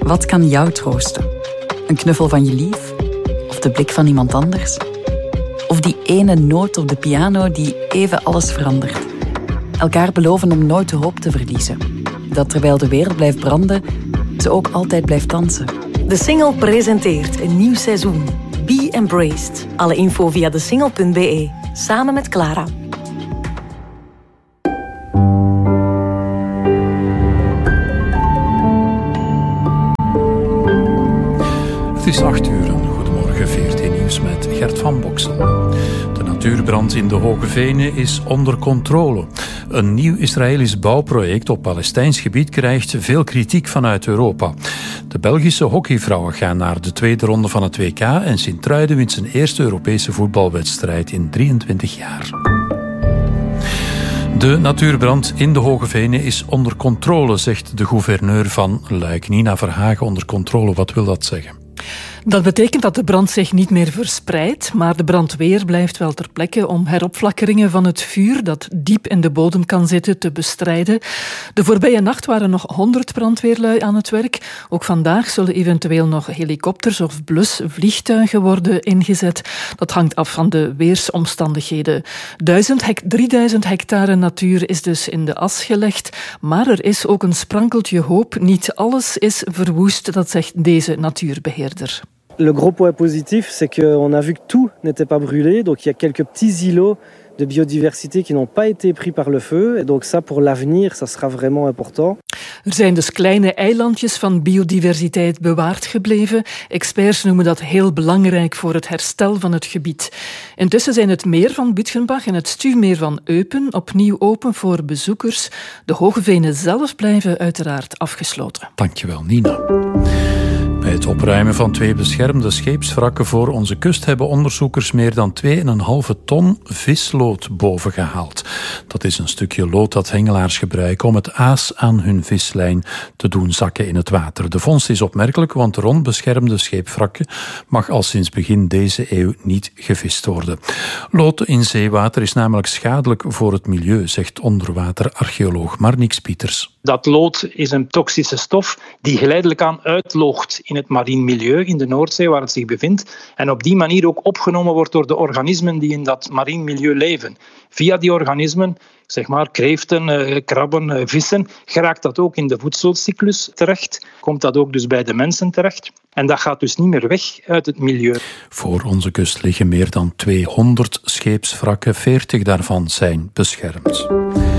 Wat kan jou troosten? Een knuffel van je lief? Of de blik van iemand anders? Of die ene noot op de piano die even alles verandert? Elkaar beloven om nooit de hoop te verliezen. Dat terwijl de wereld blijft branden, ze ook altijd blijft dansen. De Singel presenteert een nieuw seizoen. Be Embraced. Alle info via desingel.be. Samen met Clara. Het is 8 uur. Goedemorgen, VRT Nieuws met Gert van Boksel. De natuurbrand in de Hoge Venen is onder controle. Een nieuw Israëlisch bouwproject op Palestijns gebied krijgt veel kritiek vanuit Europa. De Belgische hockeyvrouwen gaan naar de tweede ronde van het WK en Sint-Truiden wint zijn eerste Europese voetbalwedstrijd in 23 jaar. De natuurbrand in de Hoge Venen is onder controle, zegt de gouverneur van Luik. Nina Verhagen, onder controle, wat wil dat zeggen? Dat betekent dat de brand zich niet meer verspreidt, maar de brandweer blijft wel ter plekke om heropflakkeringen van het vuur dat diep in de bodem kan zitten te bestrijden. De voorbije nacht waren nog 100 brandweerlui aan het werk. Ook vandaag zullen eventueel nog helikopters of blusvliegtuigen worden ingezet. Dat hangt af van de weersomstandigheden. 3000 hectare natuur is dus in de as gelegd, maar er is ook een sprankeltje hoop. Niet alles is verwoest, dat zegt deze natuurbeheerder. Le gros point positif, c'est qu'on a vu que tout n'était pas brûlé. Donc il y a quelques petits îlots de biodiversité qui n'ont pas été pris par le feu. Et donc ça, pour l'avenir, ça sera vraiment important. Er zijn dus kleine eilandjes van biodiversiteit bewaard gebleven. Experts noemen dat heel belangrijk voor het herstel van het gebied. Intussen zijn het meer van Bütgenbach en het stuwmeer van Eupen opnieuw open voor bezoekers. De Hoge Venen zelf blijven uiteraard afgesloten. Dankjewel, Nina. Bij het opruimen van 2 beschermde scheepswrakken voor onze kust hebben onderzoekers meer dan 2,5 ton vislood bovengehaald. Dat is een stukje lood dat hengelaars gebruiken om het aas aan hun vislijn te doen zakken in het water. De vondst is opmerkelijk, want de onbeschermde scheepswrakken mag al sinds begin deze eeuw niet gevist worden. Lood in zeewater is namelijk schadelijk voor het milieu, zegt onderwaterarcheoloog Marnix Pieters. Dat lood is een toxische stof die geleidelijk aan uitloogt in het marien milieu, in de Noordzee waar het zich bevindt, en op die manier ook opgenomen wordt door de organismen die in dat marien milieu leven. Via die organismen, zeg maar kreeften, krabben, vissen, geraakt dat ook in de voedselcyclus terecht, komt dat ook dus bij de mensen terecht. En dat gaat dus niet meer weg uit het milieu. Voor onze kust liggen meer dan 200 scheepswrakken, 40 daarvan zijn beschermd.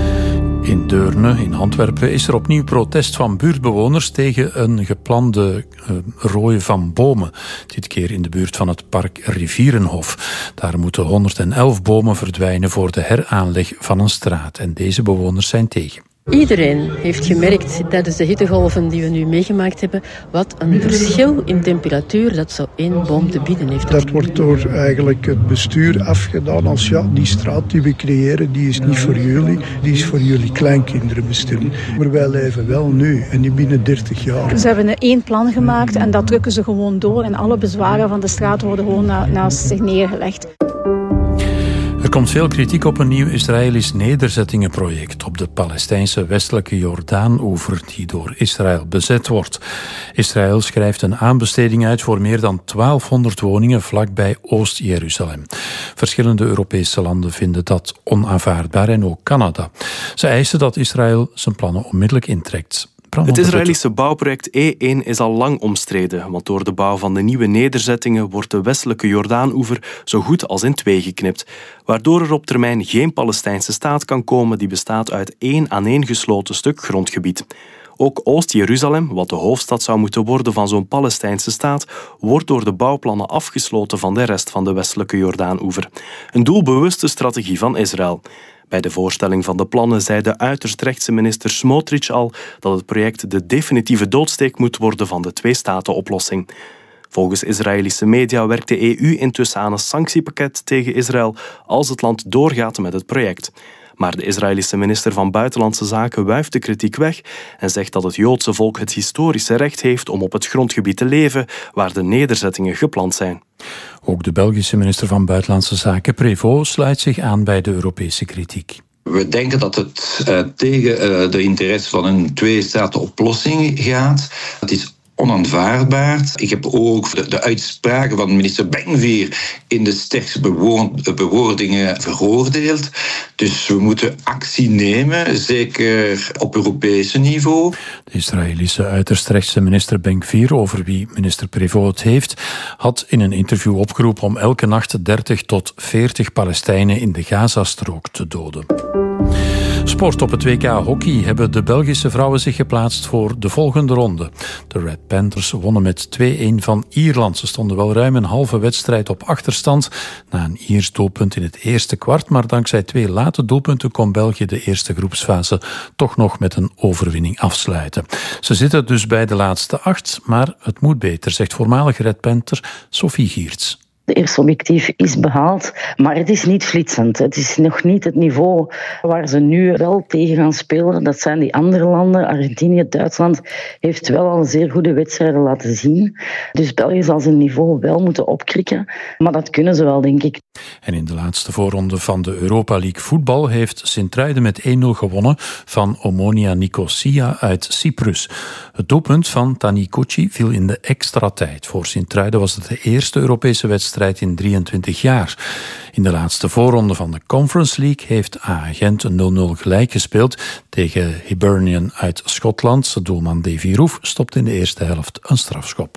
In Deurne, in Antwerpen, is er opnieuw protest van buurtbewoners tegen een geplande rooi van bomen. Dit keer in de buurt van het park Rivierenhof. Daar moeten 111 bomen verdwijnen voor de heraanleg van een straat. En deze bewoners zijn tegen. Iedereen heeft gemerkt tijdens de hittegolven die we nu meegemaakt hebben wat een verschil in temperatuur dat zo 1 boom te bieden heeft. Dat wordt door eigenlijk het bestuur afgedaan als ja, die straat die we creëren, die is niet voor jullie, die is voor jullie kleinkinderen bestemd. Maar wij leven wel nu en niet binnen 30 jaar. Ze hebben 1 plan gemaakt en dat drukken ze gewoon door en alle bezwaren van de straat worden gewoon naast zich neergelegd. Er komt veel kritiek op een nieuw Israëlisch nederzettingenproject op de Palestijnse westelijke Jordaan-oever die door Israël bezet wordt. Israël schrijft een aanbesteding uit voor meer dan 1200 woningen vlakbij Oost-Jeruzalem. Verschillende Europese landen vinden dat onaanvaardbaar en ook Canada. Ze eisen dat Israël zijn plannen onmiddellijk intrekt. Het Israëlische bouwproject E1 is al lang omstreden, want door de bouw van de nieuwe nederzettingen wordt de westelijke Jordaan-oever zo goed als in 2 geknipt, waardoor er op termijn geen Palestijnse staat kan komen die bestaat uit 1 aaneengesloten stuk grondgebied. Ook Oost-Jeruzalem, wat de hoofdstad zou moeten worden van zo'n Palestijnse staat, wordt door de bouwplannen afgesloten van de rest van de westelijke Jordaan-oever. Een doelbewuste strategie van Israël. Bij de voorstelling van de plannen zei de uiterst rechtse minister Smotrich al dat het project de definitieve doodsteek moet worden van de 2-staten-oplossing. Volgens Israëlische media werkt de EU intussen aan een sanctiepakket tegen Israël als het land doorgaat met het project. Maar de Israëlische minister van Buitenlandse Zaken wuift de kritiek weg en zegt dat het Joodse volk het historische recht heeft om op het grondgebied te leven waar de nederzettingen gepland zijn. Ook de Belgische minister van Buitenlandse Zaken, Prévost, sluit zich aan bij de Europese kritiek. We denken dat het tegen de interesse van een 2-staten-oplossing gaat. Het is onaanvaardbaar. Ik heb ook de uitspraken van minister Ben-Gvir in de sterkste bewoordingen veroordeeld. Dus we moeten actie nemen, zeker op Europese niveau. De Israëlische uiterst rechtse minister Ben-Gvir, over wie minister Prévost het heeft, had in een interview opgeroepen om elke nacht 30 tot 40 Palestijnen in de Gazastrook te doden. Sport. Op het WK hockey hebben de Belgische vrouwen zich geplaatst voor de volgende ronde. De Red Panthers wonnen met 2-1 van Ierland. Ze stonden wel ruim een halve wedstrijd op achterstand na een Iers doelpunt in het eerste kwart, maar dankzij 2 late doelpunten kon België de eerste groepsfase toch nog met een overwinning afsluiten. Ze zitten dus bij de laatste 8, maar het moet beter, zegt voormalige Red Panther Sophie Giertz. De eerste objectief is behaald, maar het is niet flitsend. Het is nog niet het niveau waar ze nu wel tegen gaan spelen. Dat zijn die andere landen. Argentinië, Duitsland heeft wel al zeer goede wedstrijden laten zien. Dus België zal zijn niveau wel moeten opkrikken. Maar dat kunnen ze wel, denk ik. En in de laatste voorronde van de Europa League voetbal heeft Sint-Truiden met 1-0 gewonnen van Omonia Nicosia uit Cyprus. Het doelpunt van Tani Kochi viel in de extra tijd. Voor Sint-Truiden was het de eerste Europese wedstrijd in 23 jaar. In de laatste voorronde van de Conference League heeft A-Gent 0-0 gelijk gespeeld tegen Hibernian uit Schotland. Doelman Davy Roef stopt in de eerste helft een strafschop.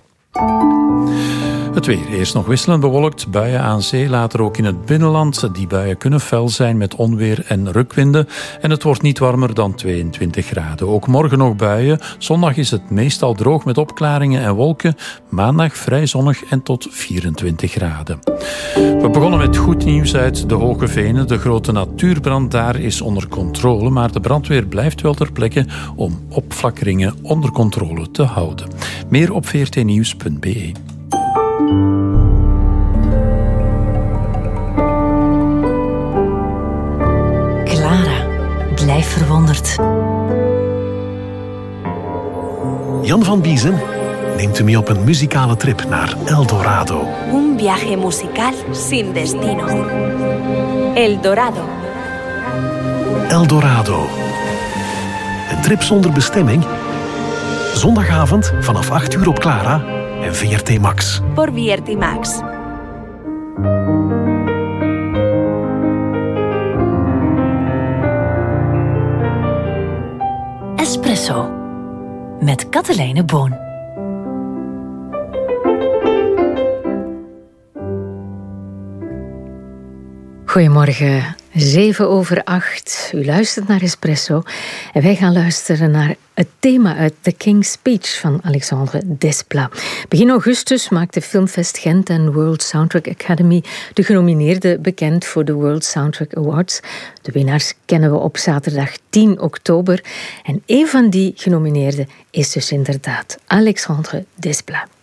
Het weer. Eerst nog wisselend bewolkt, buien aan zee, later ook in het binnenland. Die buien kunnen fel zijn met onweer en rukwinden. En het wordt niet warmer dan 22 graden. Ook morgen nog buien. Zondag is het meestal droog met opklaringen en wolken. Maandag vrij zonnig en tot 24 graden. We begonnen met goed nieuws uit de Hoge Venen. De grote natuurbrand daar is onder controle, maar de brandweer blijft wel ter plekke om opflakkeringen onder controle te houden. Meer op vrtnieuws.be. Clara, blijf verwonderd. Jan van Biezen neemt u mee op een muzikale trip naar El Dorado. Un viaje musical sin destino. El Dorado. El Dorado. Een trip zonder bestemming. Zondagavond vanaf 8 uur op Clara en VRT Max. Por VRT Max. Espresso. Met Katelijne Boon. Goedemorgen, 7:07. U luistert naar Espresso en wij gaan luisteren naar het thema uit The King's Speech van Alexandre Desplat. Begin augustus maakte Filmfest Gent en World Soundtrack Academy de genomineerden bekend voor de World Soundtrack Awards. De winnaars kennen we op zaterdag 10 oktober. En een van die genomineerden is dus inderdaad Alexandre Desplat.